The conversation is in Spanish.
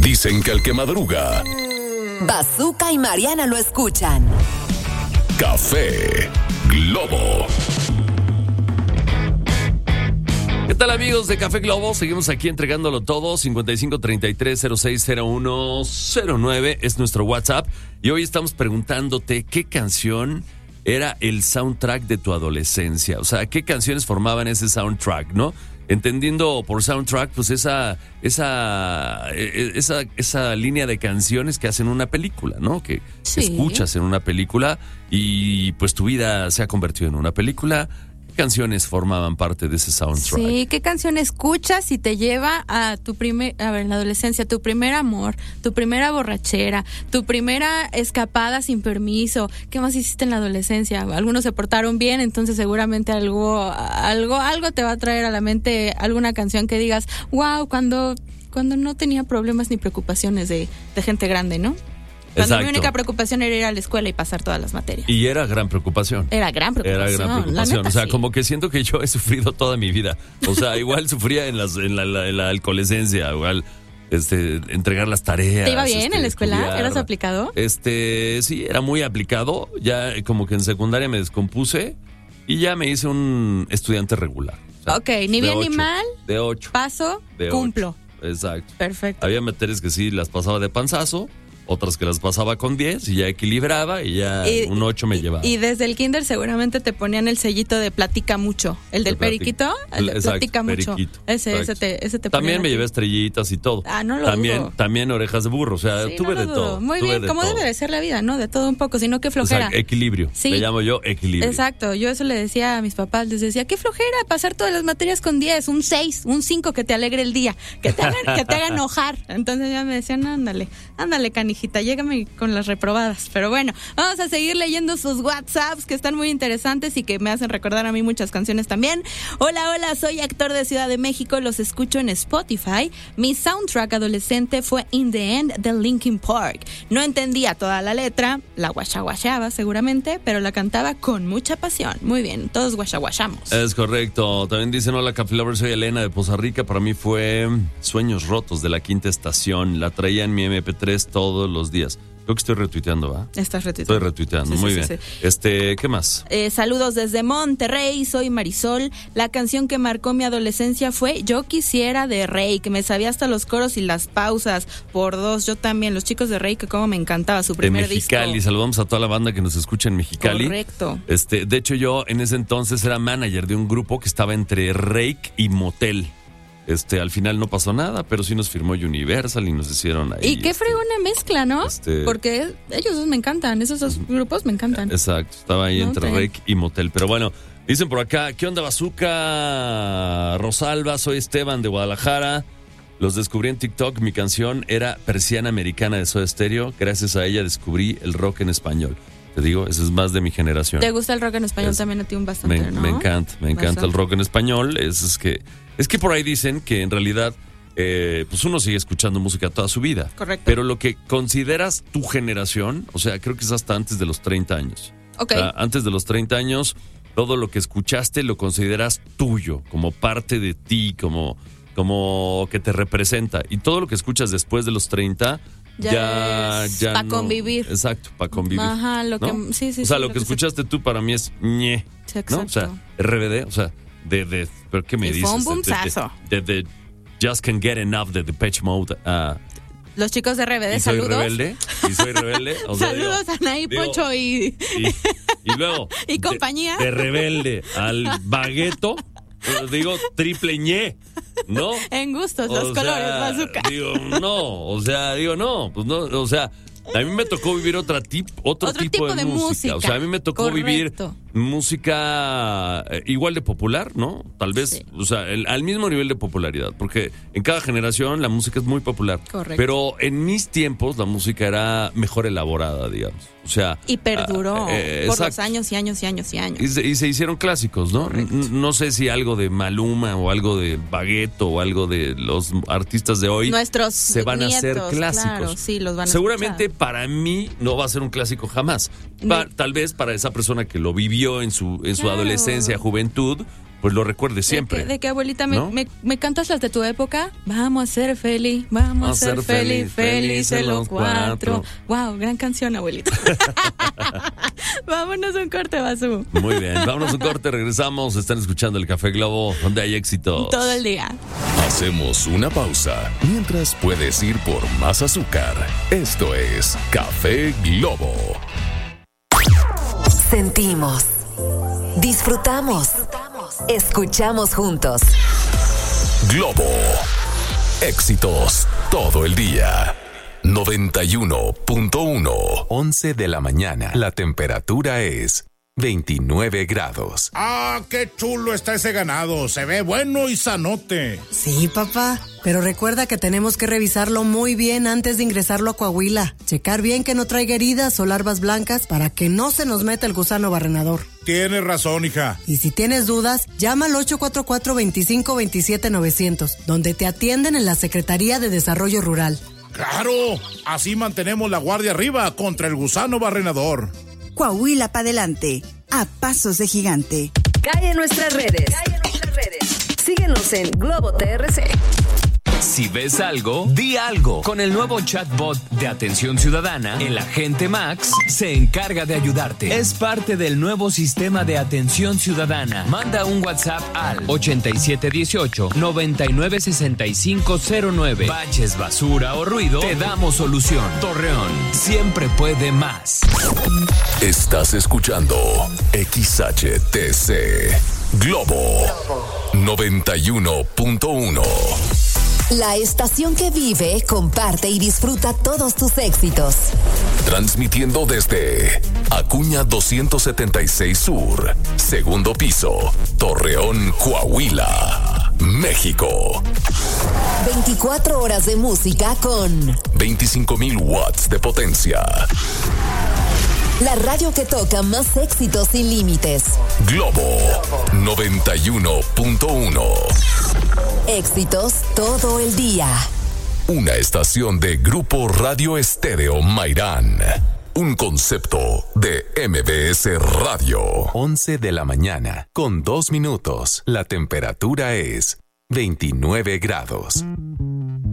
Dicen que el que madruga, Bazooka y Mariana lo escuchan. Café Globo. ¿Qué tal, amigos de Café Globo? Seguimos aquí entregándolo todo. 5533060109 es nuestro WhatsApp. Y hoy estamos preguntándote qué canción era el soundtrack de tu adolescencia. O sea, qué canciones formaban ese soundtrack, ¿no? Entendiendo por soundtrack, pues esa línea de canciones que hacen una película, ¿no? Que escuchas en una película y pues tu vida se ha convertido en una película. ¿Qué canciones formaban parte de ese soundtrack? Sí, ¿qué canción escuchas y te lleva a la adolescencia, tu primer amor, tu primera borrachera, tu primera escapada sin permiso? ¿Qué más hiciste en la adolescencia? Algunos se portaron bien, entonces seguramente algo te va a traer a la mente alguna canción que digas, wow, cuando no tenía problemas ni preocupaciones de gente grande, ¿no? Cuando mi única preocupación era ir a la escuela y pasar todas las materias. Y era gran preocupación. Era gran preocupación. O sea, sí. como que siento que yo he sufrido toda mi vida. O sea, igual sufría en la adolescencia, igual entregar las tareas. ¿Te iba bien en la escuela? Estudiar. ¿Eras aplicado? Sí, era muy aplicado. Ya como que en secundaria me descompuse y ya me hice un estudiante regular. O sea, ok, ni bien ni mal. De 8. Paso, de cumplo. 8. Exacto. Perfecto. Había materias que sí las pasaba de panzazo, otras que las pasaba con 10 y ya equilibraba y ya un 8 me llevaba. Y desde el kinder seguramente te ponían el sellito de platica mucho. El del periquito, el de platica mucho. Ese te También me aquí. llevé estrellitas y todo. No lo dudo. También orejas de burro, o sea, Sí, tuve no de dudo. todo. Muy bien, como debe de ser la vida, ¿no? De todo un poco, sino que flojera. O sea, equilibrio. Sí. Le llamo yo equilibrio. Exacto, yo eso le decía a mis papás, les decía, qué flojera pasar todas las materias con 10, un 6, un 5 que te alegre el día, que te haga enojar. Entonces ya me decían, ándale, canijita, llégame con las reprobadas. Pero bueno, vamos a seguir leyendo sus WhatsApps que están muy interesantes y que me hacen recordar a mí muchas canciones también. Hola, soy actor de Ciudad de México, los escucho en Spotify. Mi soundtrack adolescente fue In the End de Linkin Park. No entendía toda la letra, la guachaguacheaba seguramente, pero la cantaba con mucha pasión. Muy bien, todos guachaguachamos. Es correcto. También dicen, hola Café Lover, soy Elena de Poza Rica. Para mí fue Sueños Rotos de La Quinta Estación. La traía en mi MP3 todos los días. Creo que estoy retuiteando, ¿va? Estás retuiteando. Estoy retuiteando, muy bien. Sí. ¿Qué más? Saludos desde Monterrey, soy Marisol. La canción que marcó mi adolescencia fue Yo Quisiera de Rey, que me sabía hasta los coros y las pausas por 2. Yo también, los chicos de Rey, que como me encantaba su primer de Mexicali, disco. Saludamos a toda la banda que nos escucha en Mexicali. Correcto. De hecho, yo en ese entonces era manager de un grupo que estaba entre Rake y Motel. Al final no pasó nada, pero sí nos firmó Universal y nos hicieron ahí. Y qué fregona mezcla, ¿no? Porque ellos dos me encantan, esos dos grupos me encantan. Exacto, estaba ahí entre Rake y Motel. Pero bueno, dicen por acá, ¿qué onda, Bazooka? Rosalba, soy Esteban de Guadalajara. Los descubrí en TikTok, mi canción era Persiana Americana de Soda Stereo. Gracias a ella descubrí el rock en español. Te digo, eso es más de mi generación. ¿Te gusta el rock en español también a ti bastante, no? Me encanta el rock en español. Es que por ahí dicen que en realidad pues uno sigue escuchando música toda su vida. Correcto. Pero lo que consideras tu generación, o sea, creo que es hasta antes de los 30 años. Ok. O sea, antes de los 30 años, todo lo que escuchaste lo consideras tuyo, como parte de ti, como que te representa. Y todo lo que escuchas después de los 30... Ya para no, convivir. Exacto, para convivir. Ajá, ¿no? sí. O sea, lo que escuchaste tú para mí es ñe, sí, ¿no? O sea, RBD, o sea, ¿pero qué me dices? Fue un boomzazo. De Just Can't Get Enough de Depeche Mode. Los chicos de RBD, saludos. Soy rebelde. O sea, saludos a Anaí, Poncho y luego. y compañía. De rebelde al bagueto. Digo, triple ñe, ¿no? En gustos, los colores, Bazooka. O sea, a mí me tocó vivir otro tipo de música. O sea, a mí me tocó vivir música igual de popular, ¿no? Tal vez, sí. O sea, al mismo nivel de popularidad, porque en cada generación la música es muy popular. Correcto. Pero en mis tiempos la música era mejor elaborada, digamos. O sea, y perduró por los años y años y años y años. Y se hicieron clásicos, ¿no? No sé si algo de Maluma o algo de Bagueto o algo de los artistas de hoy se van a hacer clásicos. Claro, sí, los van a Seguramente escuchar. Para mí no va a ser un clásico jamás. Tal vez para esa persona que lo vivió en su adolescencia, juventud, pues lo recuerdes siempre. De que abuelita, ¿no? me cantas las de tu época. Vamos a ser feliz, vamos a ser felices los cuatro. Wow, gran canción, abuelita. Vámonos a un corte, Basú. Muy bien, vámonos a un corte, regresamos. Están escuchando el Café Globo, donde hay éxitos. Todo el día. Hacemos una pausa mientras puedes ir por más azúcar. Esto es Café Globo. Sentimos, disfrutamos, escuchamos juntos. Globo. Éxitos todo el día. 91.1. 11 de la mañana. La temperatura es 29 grados. ¡Ah, qué chulo está ese ganado! Se ve bueno y sanote. Sí, papá, pero recuerda que tenemos que revisarlo muy bien antes de ingresarlo a Coahuila. Checar bien que no traiga heridas o larvas blancas para que no se nos meta el gusano barrenador. Tienes razón, hija. Y si tienes dudas, llama al 844-2527-900, donde te atienden en la Secretaría de Desarrollo Rural. ¡Claro! Así mantenemos la guardia arriba contra el gusano barrenador. Coahuila para adelante, a pasos de gigante. Cae en nuestras redes. Síguenos en Globo TRC. Si ves algo, di algo. Con el nuevo chatbot de atención ciudadana, el agente Max se encarga de ayudarte. Es parte del nuevo sistema de atención ciudadana. Manda un WhatsApp al 8718-996509. Baches, basura o ruido, te damos solución. Torreón siempre puede más. Estás escuchando XHTC Globo 91.1. La estación que vive, comparte y disfruta todos tus éxitos. Transmitiendo desde Acuña 276 Sur, segundo piso, Torreón, Coahuila, México. 24 horas de música con 25,000 watts de potencia. la radio que toca más éxitos sin límites. Globo 91.1. Éxitos todo el día. Una estación de Grupo Radio Estéreo Mairán. Un concepto de MBS Radio. 11 de la mañana, con 2 minutos. La temperatura es 29 grados.